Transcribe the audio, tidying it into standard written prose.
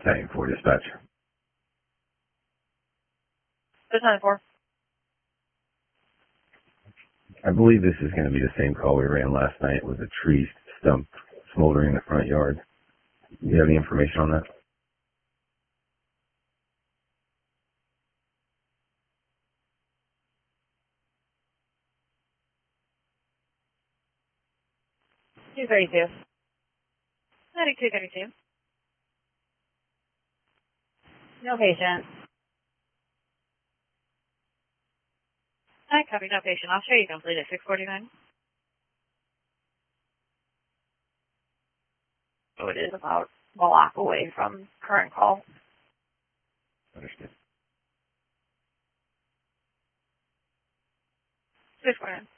Setting for dispatch. 694. I believe this is going to be the same call we ran last night with a tree stump smoldering in the front yard. Do you have any information on that? Two 32. 9232. No patient. Hi, copy, no patient. I'll show you complete at 649. So it is about a block away from current call. Understood. 649.